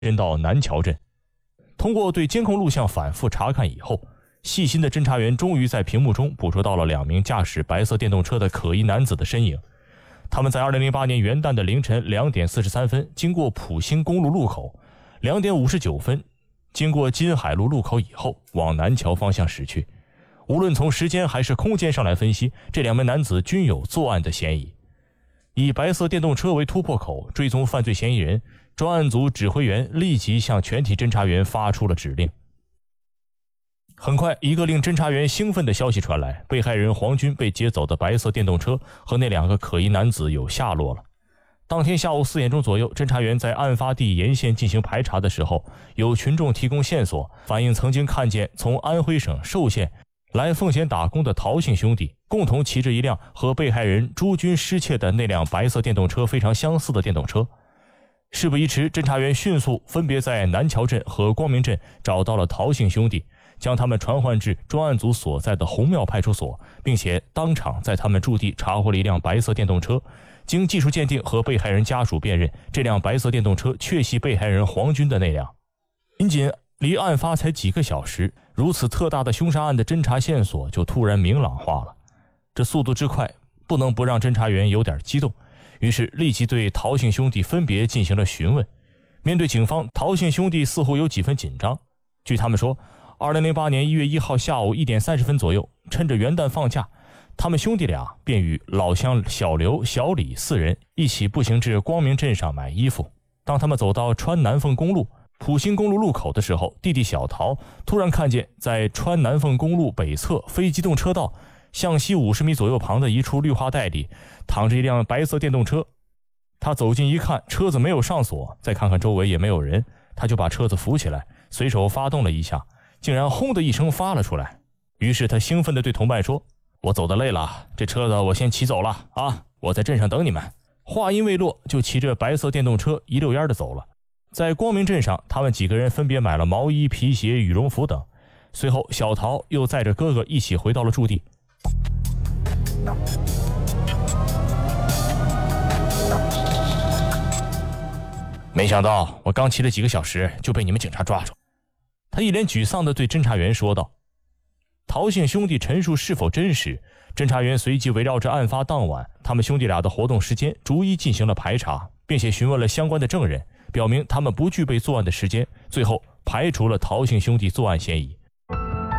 人到南桥镇。通过对监控录像反复查看以后，细心的侦查员终于在屏幕中捕捉到了2名驾驶白色电动车的可疑男子的身影。他们在2008年元旦的凌晨2点43分经过普兴公路路口，2点59分经过金海路路口以后，往南桥方向驶去。无论从时间还是空间上来分析，这2名男子均有作案的嫌疑。以白色电动车为突破口，追踪犯罪嫌疑人，专案组指挥员立即向全体侦查员发出了指令。很快，一个令侦查员兴奋的消息传来，被害人黄军被劫走的白色电动车和那2个可疑男子有下落了。当天下午4点钟左右，侦查员在案发地沿线进行排查的时候，有群众提供线索，反映曾经看见从安徽省寿县来奉贤打工的陶姓兄弟共同骑着一辆和被害人朱军失窃的那辆白色电动车非常相似的电动车。事不宜迟，侦查员迅速分别在南桥镇和光明镇找到了陶姓兄弟，将他们传唤至专案组所在的红庙派出所，并且当场在他们驻地查获了一辆白色电动车。经技术鉴定和被害人家属辨认，这辆白色电动车确系被害人黄军的那辆。仅离案发才几个小时，如此特大的凶杀案的侦查线索就突然明朗化了。这速度之快，不能不让侦查员有点激动，于是立即对陶姓兄弟分别进行了询问。面对警方，陶姓兄弟似乎有几分紧张。据他们说，2008年1月1号下午1点30分左右，趁着元旦放假，他们兄弟俩便与老乡小刘、小李4人一起步行至光明镇上买衣服。当他们走到川南凤公路普兴公路路口的时候，弟弟小陶突然看见在川南凤公路北侧非机动车道向西50米左右旁的一处绿化带里躺着一辆白色电动车。他走近一看，车子没有上锁，再看看周围也没有人，他就把车子扶起来，随手发动了一下，竟然轰的一声发了出来。于是他兴奋地对同伴说：“我走得累了，这车子我先骑走了啊，我在镇上等你们。”话音未落，就骑着白色电动车一溜烟地走了。在光明镇上，他们几个人分别买了毛衣、皮鞋、羽绒服等。随后小陶又载着哥哥一起回到了驻地。没想到我刚骑了几个小时就被你们警察抓住。他一脸沮丧地对侦查员说道。陶姓兄弟陈述是否真实，侦查员随即围绕着案发当晚他们兄弟俩的活动时间逐一进行了排查，并且询问了相关的证人，表明他们不具备作案的时间，最后排除了陶姓兄弟作案嫌疑。